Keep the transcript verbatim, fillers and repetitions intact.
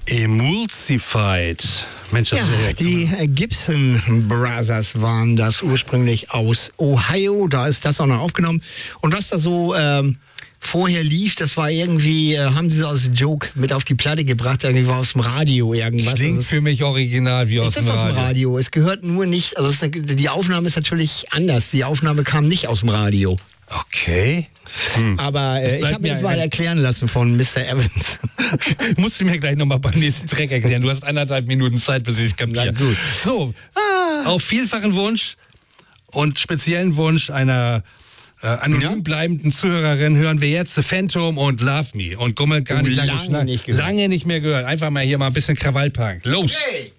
Emulsified. Mensch, das Ja, ist ja die äh, Gibson Brothers waren das ursprünglich aus Ohio. Da ist das auch noch aufgenommen. Und was da so ähm, vorher lief, das war irgendwie, äh, haben sie so als Joke mit auf die Platte gebracht. Irgendwie war aus dem Radio irgendwas. Klingt Also, für mich original wie aus es ist dem aus dem Radio. Radio. Es gehört nur nicht, also es ist, die Aufnahme ist natürlich anders. Die Aufnahme kam nicht aus dem Radio. Okay. Hm. Aber äh, ich bleibt habe mir mir das mal ein- erklären lassen von Mister Evans. Musst du mir gleich nochmal beim nächsten Track erklären. Du hast anderthalb Minuten Zeit, bis ich es kapiere. Na gut. So, auf vielfachen Wunsch und speziellen Wunsch einer äh, anonym Ja. bleibenden Zuhörerin hören wir jetzt The Phantom und Love Me. Und Gummel gar Oh, nicht lange, lange schna- nicht gehört. lange nicht mehr gehört. Einfach mal hier mal ein bisschen Krawallpunk. Los! Hey.